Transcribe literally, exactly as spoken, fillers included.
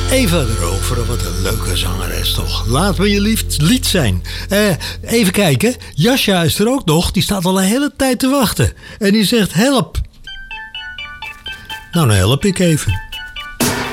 Eva de Rover, wat een leuke zangeres toch. Laat me je lief lied zijn. Uh, even kijken, Jasja is er ook nog. Die staat al een hele tijd te wachten. En die zegt help. Nou, dan help ik even.